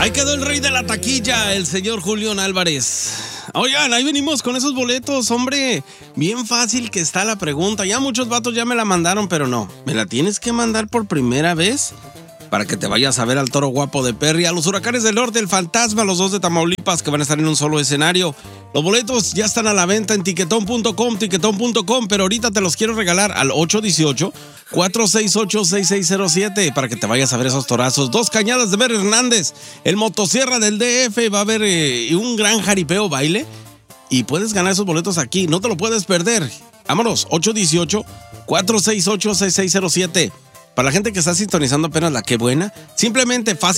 Ahí quedó el rey de la taquilla, el señor Julián Álvarez. Oigan, ahí venimos con esos boletos, hombre. Bien fácil que está la pregunta. Ya muchos vatos ya me la mandaron, pero no. ¿Me la tienes que mandar por primera vez? Para que te vayas a ver al Toro Guapo de Perry, a los Huracanes del Norte, el Fantasma, los dos de Tamaulipas, que van a estar en un solo escenario. Los boletos ya están a la venta en tiquetón.com, pero ahorita te los quiero regalar al 818-468-6607 para que te vayas a ver esos torazos. 2 cañadas de Ver Hernández, el motosierra del DF, va a haber un gran jaripeo baile y puedes ganar esos boletos aquí, no te lo puedes perder. Vámonos, 818-468-6607. Para la gente que está sintonizando apenas la Qué Buena, simplemente fácil.